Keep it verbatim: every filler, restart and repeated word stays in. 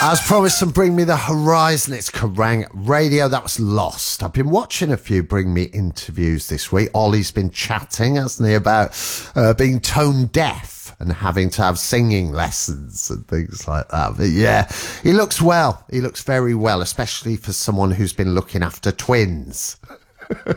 As promised, some Bring Me the Horizon. It's Kerrang Radio. That was Lost. I've been watching a few Bring Me interviews this week. Ollie's been chatting, hasn't he, about uh, being tone deaf and having to have singing lessons and things like that. But yeah, he looks well. He looks very well, especially for someone who's been looking after twins.